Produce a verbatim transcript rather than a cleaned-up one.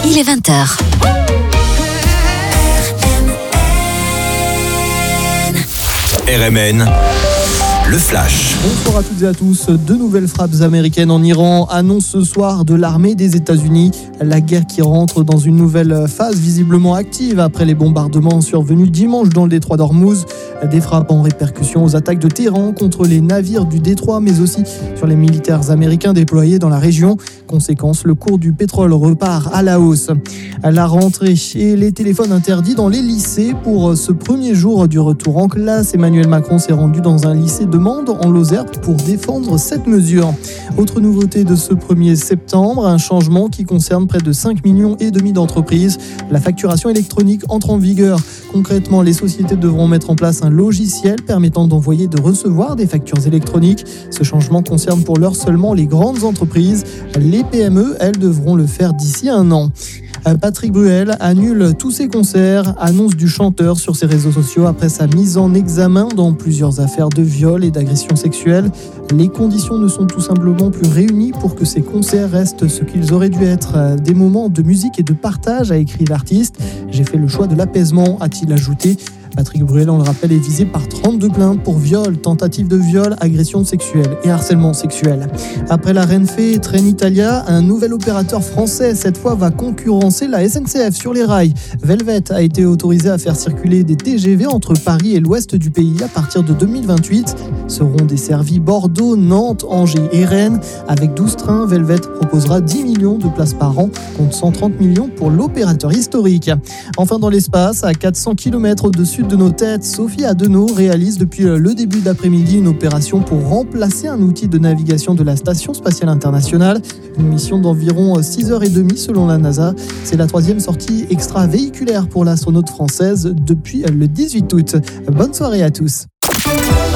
il est vingt heures. R M N, le flash. Bonsoir à toutes et à tous. Deux nouvelles frappes américaines en Iran annoncent ce soir de l'armée des États-Unis. La guerre qui rentre dans une nouvelle phase visiblement active après les bombardements survenus dimanche dans le détroit d'Ormuz. Des frappes en répercussion aux attaques de Téhéran contre les navires du détroit, mais aussi sur les militaires américains déployés dans la région. Conséquence, le cours du pétrole repart à la hausse. À la rentrée et les téléphones interdits dans les lycées pour ce premier jour du retour en classe. Emmanuel Macron s'est rendu dans un lycée de Mende en Lozère pour défendre cette mesure. Autre nouveauté de ce premier septembre, un changement qui concerne près de cinq millions et demi d'entreprises. La facturation électronique entre en vigueur. Concrètement, les sociétés devront mettre en place un logiciel permettant d'envoyer et de recevoir des factures électroniques. Ce changement concerne pour l'heure seulement les grandes entreprises. Les P M E, elles, devront le faire d'ici un an. Patrick Bruel annule tous ses concerts, annonce du chanteur sur ses réseaux sociaux après sa mise en examen dans plusieurs affaires de viol et d'agression sexuelle. Les conditions ne sont tout simplement plus réunies pour que ces concerts restent ce qu'ils auraient dû être, des moments de musique et de partage, a écrit l'artiste. J'ai fait le choix de l'apaisement, a-t-il ajouté. Patrick Bruel, on le rappelle, est visé par trente-deux plaintes pour viol, tentative de viol, agression sexuelle et harcèlement sexuel. Après la Renfe et Trenitalia, un nouvel opérateur français, cette fois, va concurrencer la S N C F sur les rails. Velvet a été autorisé à faire circuler des T G V entre Paris et l'ouest du pays à partir de deux mille vingt-huit. Seront desservis Bordeaux, Nantes, Angers et Rennes. Avec douze trains, Velvet proposera dix millions de places par an, contre cent trente millions pour l'opérateur historique. Enfin, dans l'espace, à quatre cents kilomètres au-dessus de nos têtes, Sophie Adenau réalise depuis le début d'après-midi une opération pour remplacer un outil de navigation de la Station spatiale internationale. Une mission d'environ six heures trente selon la NASA. C'est la troisième sortie extravéhiculaire pour l'astronaute française depuis le dix-huit août. Bonne soirée à tous.